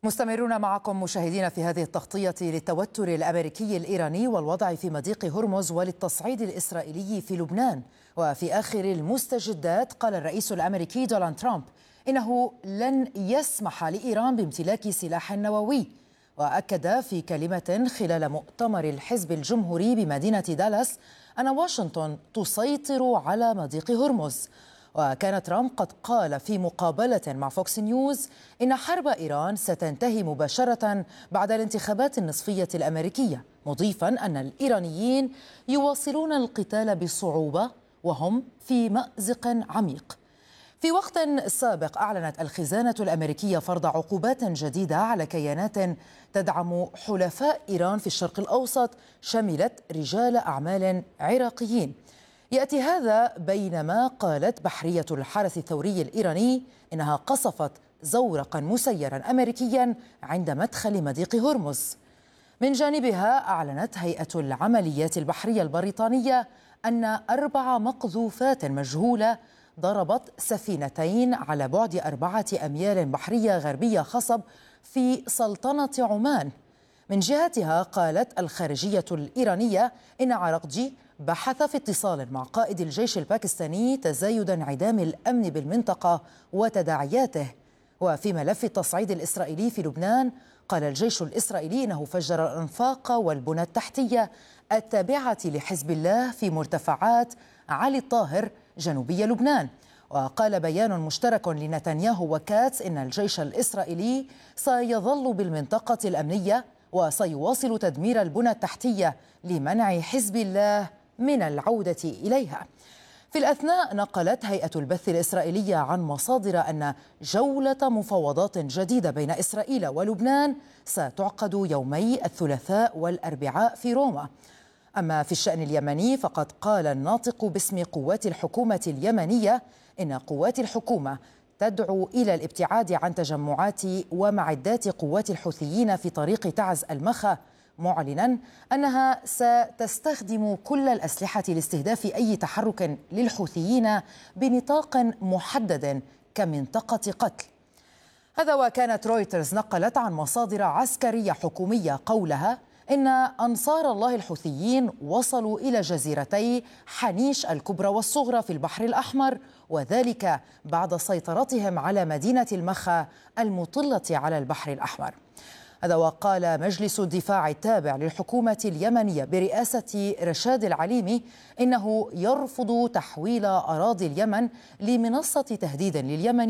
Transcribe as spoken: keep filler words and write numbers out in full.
مستمرون معكم مشاهدين في هذه التغطية للتوتر الأمريكي الإيراني والوضع في مضيق هرمز وللتصعيد الإسرائيلي في لبنان. وفي آخر المستجدات قال الرئيس الأمريكي دونالد ترامب إنه لن يسمح لإيران بامتلاك سلاح نووي. وأكد في كلمة خلال مؤتمر الحزب الجمهوري بمدينة دالاس أن واشنطن تسيطر على مضيق هرمز. وكان ترامب قد قال في مقابلة مع فوكس نيوز إن حرب إيران ستنتهي مباشرة بعد الانتخابات النصفية الأمريكية، مضيفا أن الإيرانيين يواصلون القتال بصعوبة وهم في مأزق عميق. في وقت سابق أعلنت الخزانة الأمريكية فرض عقوبات جديدة على كيانات تدعم حلفاء إيران في الشرق الأوسط، شملت رجال أعمال عراقيين. يأتي هذا بينما قالت بحرية الحرس الثوري الإيراني إنها قصفت زورقا مسيرا أمريكيا عند مدخل مضيق هرمز. من جانبها أعلنت هيئة العمليات البحرية البريطانية أن أربع مقذوفات مجهولة ضربت سفينتين على بعد أربعة أميال بحرية غربية خصب في سلطنة عمان. من جهتها قالت الخارجية الإيرانية إن عراقجي بحث في اتصال مع قائد الجيش الباكستاني تزايد انعدام الأمن بالمنطقة وتداعياته. وفي ملف التصعيد الإسرائيلي في لبنان قال الجيش الإسرائيلي إنه فجر الأنفاق والبنى التحتية التابعة لحزب الله في مرتفعات علي الطاهر جنوبي لبنان. وقال بيان مشترك لنتنياهو وكاتس إن الجيش الإسرائيلي سيظل بالمنطقة الأمنية وسيواصل تدمير البنى التحتية لمنع حزب الله من العودة إليها. في الأثناء نقلت هيئة البث الإسرائيلية عن مصادر أن جولة مفاوضات جديدة بين إسرائيل ولبنان ستعقد يومي الثلاثاء والأربعاء في روما. أما في الشأن اليمني فقد قال الناطق باسم قوات الحكومة اليمنية إن قوات الحكومة تدعو إلى الابتعاد عن تجمعات ومعدات قوات الحوثيين في طريق تعز المخا، معلنا أنها ستستخدم كل الأسلحة لاستهداف أي تحرك للحوثيين بنطاق محدد كمنطقة قتل. هذا وكانت رويترز نقلت عن مصادر عسكرية حكومية قولها إن أنصار الله الحوثيين وصلوا إلى جزيرتي حنيش الكبرى والصغرى في البحر الأحمر، وذلك بعد سيطرتهم على مدينة المخا المطلة على البحر الأحمر. هذا وقال مجلس الدفاع التابع للحكومة اليمنية برئاسة رشاد العليمي إنه يرفض تحويل أراضي اليمن لمنصة تهديد لليمن